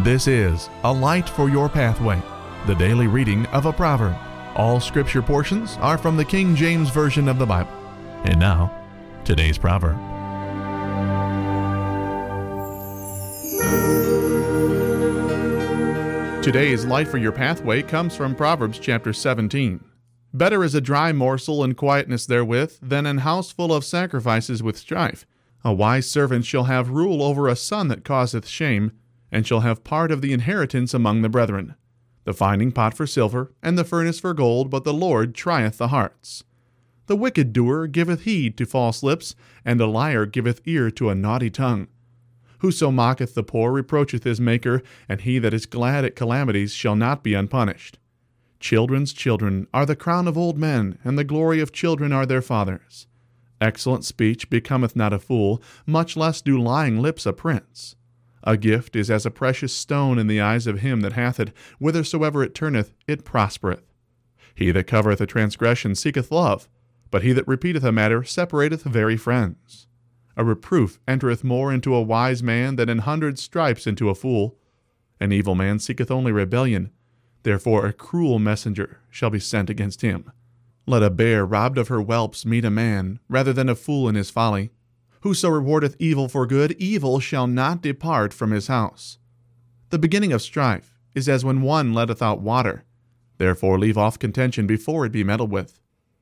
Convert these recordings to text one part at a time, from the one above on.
This is A Light for Your Pathway, the daily reading of a proverb. All scripture portions are from the King James Version of the Bible. And now, today's proverb. Today's Light for Your Pathway comes from Proverbs chapter 17. Better is a dry morsel and quietness therewith than an house full of sacrifices with strife. A wise servant shall have rule over a son that causeth shame, and shall have part of the inheritance among the brethren. The finding pot for silver, and the furnace for gold, but the Lord trieth the hearts. The wicked doer giveth heed to false lips, and a liar giveth ear to a naughty tongue. Whoso mocketh the poor reproacheth his Maker, and he that is glad at calamities shall not be unpunished. Children's children are the crown of old men, and the glory of children are their fathers. Excellent speech becometh not a fool, much less do lying lips a prince. A gift is as a precious stone in the eyes of him that hath it, whithersoever it turneth, it prospereth. He that covereth a transgression seeketh love, but he that repeateth a matter separateth very friends. A reproof entereth more into a wise man than 100 stripes into a fool. An evil man seeketh only rebellion, therefore a cruel messenger shall be sent against him. Let a bear robbed of her whelps meet a man, rather than a fool in his folly. Whoso rewardeth evil for good, evil shall not depart from his house. The beginning of strife is as when one letteth out water. Therefore leave off contention before it be meddled with.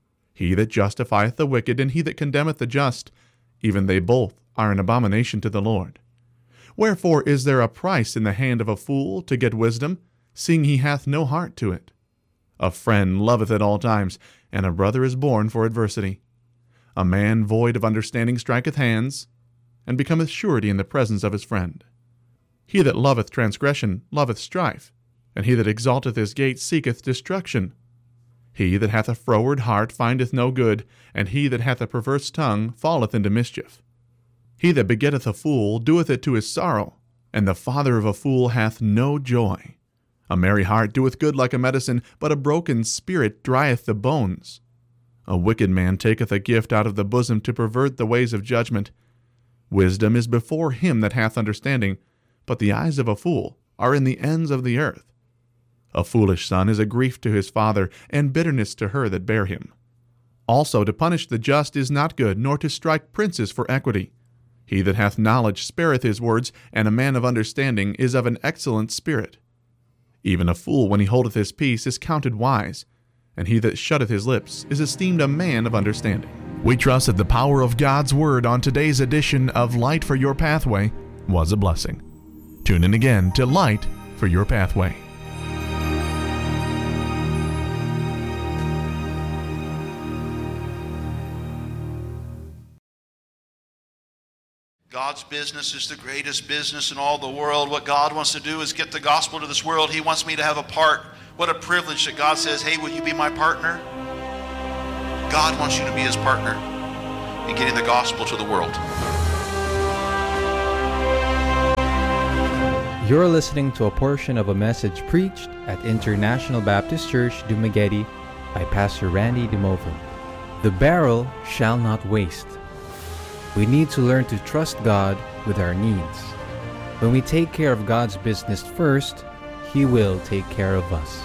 He that justifieth the wicked, and he that condemneth the just, even they both are an abomination to the Lord. Wherefore is there a price in the hand of a fool to get wisdom, seeing he hath no heart to it? A friend loveth at all times, and a brother is born for adversity. A man void of understanding striketh hands, and becometh surety in the presence of his friend. He that loveth transgression loveth strife, and he that exalteth his gate seeketh destruction. He that hath a froward heart findeth no good, and he that hath a perverse tongue falleth into mischief. He that begetteth a fool doeth it to his sorrow, and the father of a fool hath no joy. A merry heart doeth good like a medicine, but a broken spirit drieth the bones. A wicked man taketh a gift out of the bosom to pervert the ways of judgment. Wisdom is before him that hath understanding, but the eyes of a fool are in the ends of the earth. A foolish son is a grief to his father, and bitterness to her that bare him. Also to punish the just is not good, nor to strike princes for equity. He that hath knowledge spareth his words, and a man of understanding is of an excellent spirit. Even a fool, when he holdeth his peace, is counted wise, and he that shutteth his lips is esteemed a man of understanding. We trust that the power of God's Word on today's edition of Light for Your Pathway was a blessing. Tune in again to Light for Your Pathway. God's business is the greatest business in all the world. What God wants to do is get the gospel to this world. He wants me to have a part. What a privilege that God says, hey, will you be my partner? God wants you to be his partner in getting the gospel to the world. You're listening to a portion of a message preached at International Baptist Church, Dumaguete by Pastor Randy DeMovo. The barrel shall not waste. We need to learn to trust God with our needs. When we take care of God's business first, He will take care of us.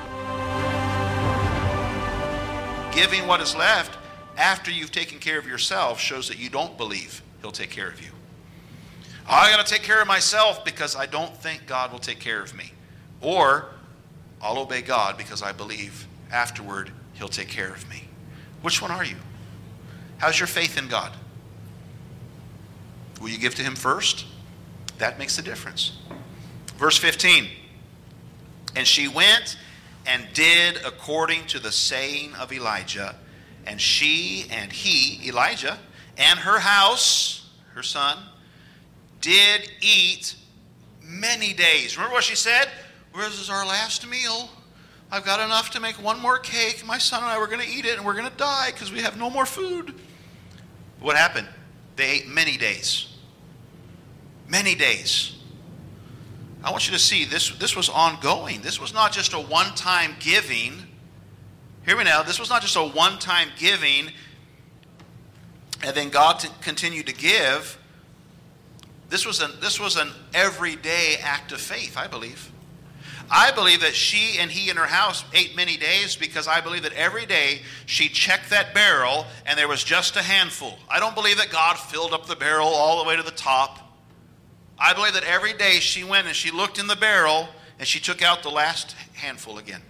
Giving what is left after you've taken care of yourself shows that you don't believe He'll take care of you. I got to take care of myself because I don't think God will take care of me. Or I'll obey God because I believe afterward He'll take care of me. Which one are you? How's your faith in God? Will you give to Him first? That makes the difference. Verse 15. And she went and did according to the saying of Elijah. And she and he, Elijah, and her house, her son, did eat many days. Remember what she said? This is our last meal. I've got enough to make one more cake. My son and I were going to eat it and we're going to die because we have no more food. What happened? They ate many days. Many days. I want you to see this was ongoing. This was not just a one-time giving. Hear me now. This was not just a one-time giving and then God continued to give. This was an everyday act of faith, I believe. I believe that she and he in her house ate many days because I believe that every day she checked that barrel and there was just a handful. I don't believe that God filled up the barrel all the way to the top. I believe that every day she went and she looked in the barrel and she took out the last handful again.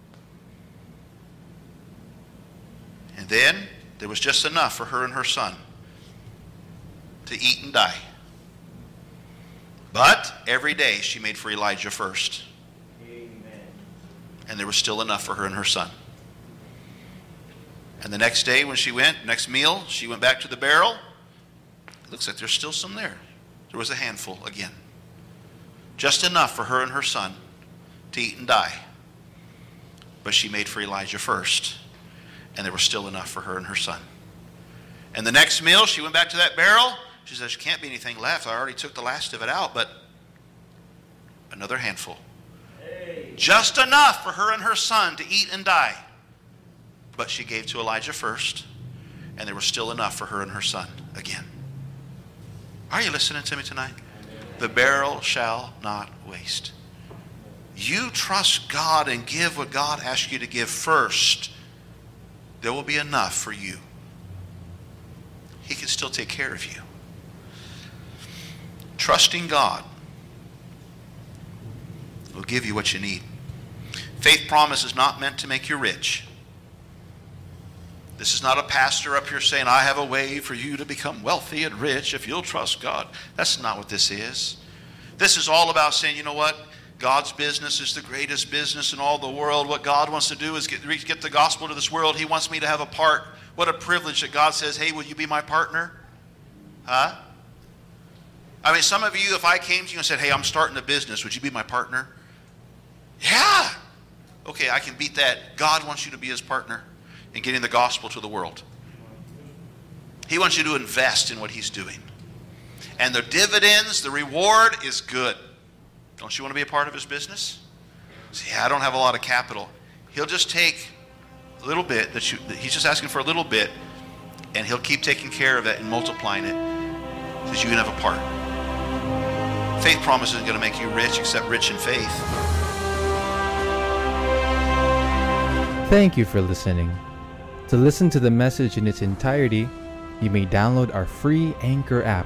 And then there was just enough for her and her son to eat and die. But every day she made for Elijah first. And there was still enough for her and her son. And the next day when she went, next meal, she went back to the barrel. It looks like there's still some there. There was a handful again. Just enough for her and her son to eat and die. But she made for Elijah first. And there was still enough for her and her son. And the next meal, she went back to that barrel. She says, there can't be anything left. I already took the last of it out, but another handful. Just enough for her and her son to eat and die. But she gave to Elijah first, and there was still enough for her and her son again. Are you listening to me tonight? The barrel shall not waste. You trust God and give what God asks you to give first. There will be enough for you. He can still take care of you. Trusting God will give you what you need. Faith promise is not meant to make you rich. This is not a pastor up here saying, I have a way for you to become wealthy and rich if you'll trust God. That's not what this is. This is all about saying, you know what? God's business is the greatest business in all the world. What God wants to do is get the gospel to this world. He wants me to have a part. What a privilege that God says, hey, will you be my partner? Huh? I mean, some of you, if I came to you and said, hey, I'm starting a business, would you be my partner? Yeah. Okay, I can beat that. God wants you to be his partner in getting the gospel to the world. He wants you to invest in what he's doing. And the dividends, the reward is good. Don't you want to be a part of his business? See, I don't have a lot of capital. He'll just take a little bit, he's just asking for a little bit, and he'll keep taking care of it and multiplying it so that you can have a part. Faith promise isn't going to make you rich except rich in faith. Thank you for listening. To listen to the message in its entirety, you may download our free Anchor app,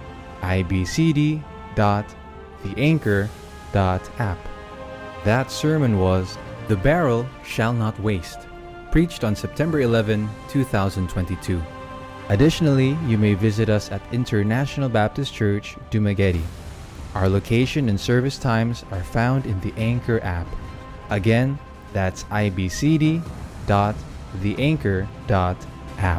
ibcd.theanchor.app. That sermon was The Barrel Shall Not Waste, preached on September 11, 2022. Additionally, you may visit us at International Baptist Church, Dumaguete. Our location and service times are found in the Anchor app. Again, that's ibcd.theanchor.app.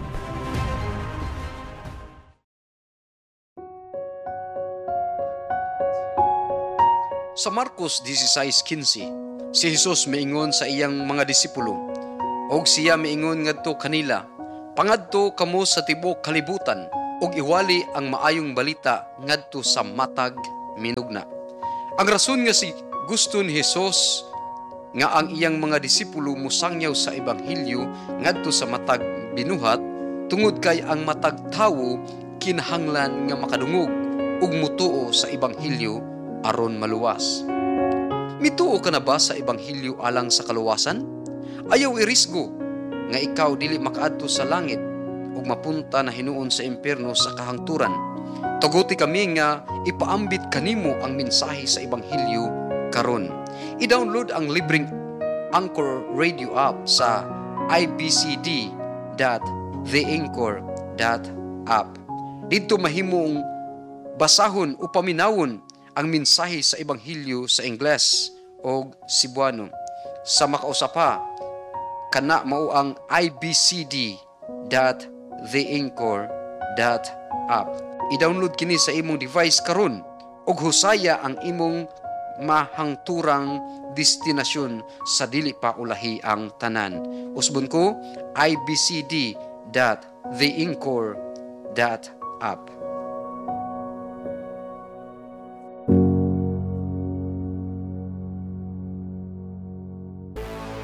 Sa Marcos 16:15, si Jesus miingon sa iyang mga disipulo, og siya miingon ngadto kanila, pangadto kamo sa tibuok kalibutan, og iwali ang maayong balita ngadto sa matag minugna. Ang rason nga si gusto ni Jesus nga ang iyang mga disipulo musangyaw sa ebanghelyo ngadto sa matag binuhat, tungod kay ang matag tawo kinahanglan nga makadungog ug mutuo sa ebanghelyo aron maluwas. Mituo ka na ba sa ebanghelyo alang sa kaluwasan? Ayaw irisgo nga ikaw dili makaadto sa langit ug mapunta na hinuon sa impierno sa kahangturan. Tuguti kami nga ipaambit kanimo ang mensahe sa ebanghelyo karon. I-download ang libreng Anchor Radio app sa ibcd.theanchor.app. Dito mahimong basahon o paminawon ang mensahe sa ebanghelyo sa Ingles o Cebuano. Sa makausapa, kana mao ang ibcd.theanchor.app. I-download kini sa imong device karon ug husaya ang imong mahangturang destinasyon sa dili pa ulahi ang tanan. Usbon ko, ibcd.theanchor.app.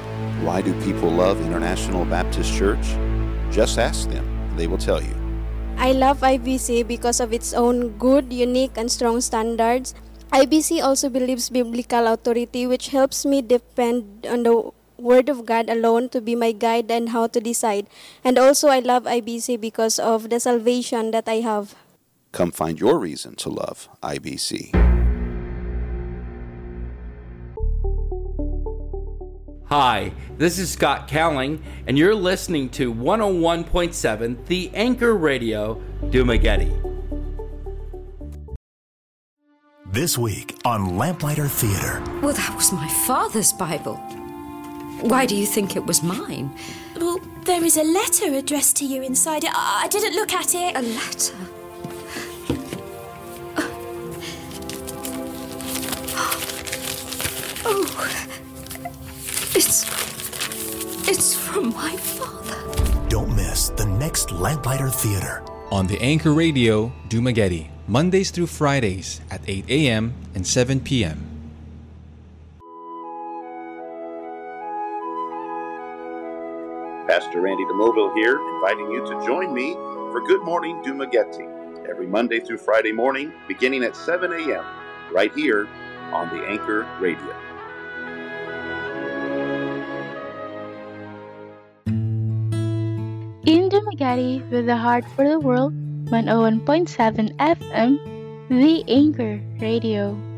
Why do people love International Baptist Church? Just ask them. They will tell you. I love IBC because of its own good, unique, and strong standards. IBC also believes biblical authority, which helps me depend on the Word of God alone to be my guide and how to decide. And also, I love IBC because of the salvation that I have. Come find your reason to love IBC. Hi, this is Scott Cowling, and you're listening to 101.7 The Anchor Radio, Dumagetti. This week on Lamplighter Theater. Well, that was my father's Bible. Why do you think it was mine? Well, there is a letter addressed to you inside it. I didn't look at it. A letter? Oh, it's from my father. Don't miss the next Lamplighter Theater. On the Anchor Radio, Dumagetti, Mondays through Fridays at 8 a.m. and 7 p.m. Pastor Randy DeMoville here, inviting you to join me for Good Morning Dumagetti every Monday through Friday morning, beginning at 7 a.m., right here on the Anchor Radio. In Dumagetti, with a heart for the world, 101.7 FM, The Anchor Radio.